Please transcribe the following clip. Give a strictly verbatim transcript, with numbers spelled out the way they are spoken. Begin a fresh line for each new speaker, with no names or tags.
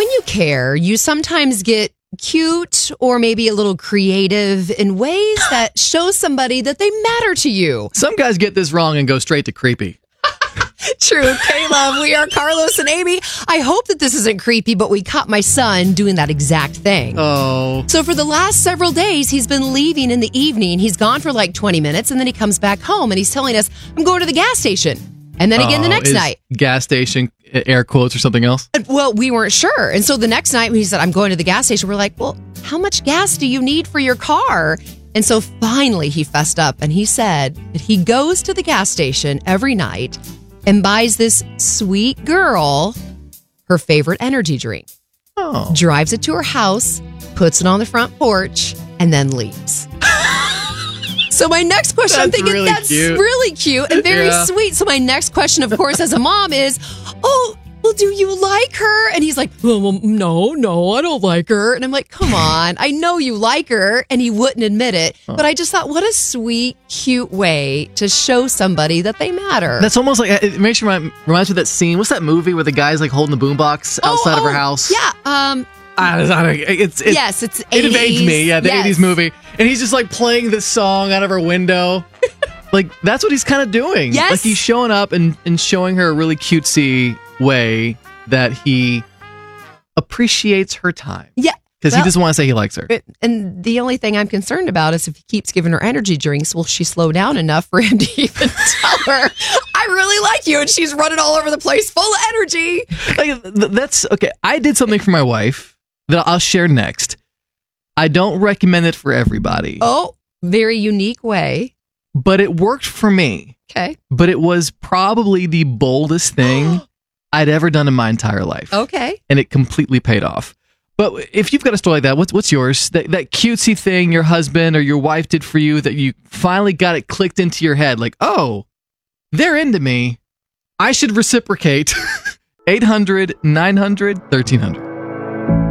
When you care, you sometimes get cute or maybe a little creative in ways that show somebody that they matter to you.
Some guys get this wrong and go straight to creepy.
True. K-Love, we are Carlos and Amy. I hope that this isn't creepy, but we caught my son doing that exact thing.
Oh.
So for the last several days, he's been leaving in the evening. He's gone for like twenty minutes, and then he comes back home, and he's telling us, I'm going to the gas station. And then again the
Oh,
next
is
night.
Gas station, air quotes or something else?
Well, we weren't sure. And so the next night when he said, I'm going to the gas station, we're like, well, how much gas do you need for your car? And so finally he fessed up and he said that he goes to the gas station every night and buys this sweet girl her favorite energy drink.
Oh.
Drives it to her house, puts it on the front porch, and then leaves. So my next question, I'm
That's
thinking
really
that's
cute.
really cute and very
Yeah.
sweet. So my next question, of course, as a mom is, oh, well, do you like her? And he's like, well, well, no, no, I don't like her. And I'm like, come on, I know you like her. And he wouldn't admit it. But I just thought, what a sweet, cute way to show somebody that they matter.
That's almost like, it makes you remind, reminds me of that scene. What's that movie where the guy's like holding the boombox outside
oh,
of her
oh,
house?
Yeah. Um,
I, I, it's, it's,
yes, it's
It
eighties.
evades me, yeah, the
Yes.
eighties movie. And he's just like playing this song out of her window. Like, that's what he's kind of doing.
Yes.
Like, he's showing up and, and showing her a really cutesy way that he appreciates her time.
Yeah.
Because
Well-
he doesn't want to say he likes her.
And the only thing I'm concerned about is if he keeps giving her energy drinks, will she slow down enough for him to even tell her, I really like you, and she's running all over the place full of energy.
Like, th- that's okay. I did something for my wife that I'll share next. I don't recommend it for everybody,
Oh, very unique way.
but it worked for me.
Okay.
But it was probably the boldest thing I'd ever done in my entire life.
Okay.
And it completely paid off. But if you've got a story like that, what's what's yours? That that cutesy thing your husband or your wife did for you that you finally got it clicked into your head, like, oh, they're into me. I should reciprocate. eight hundred, nine hundred, thirteen hundred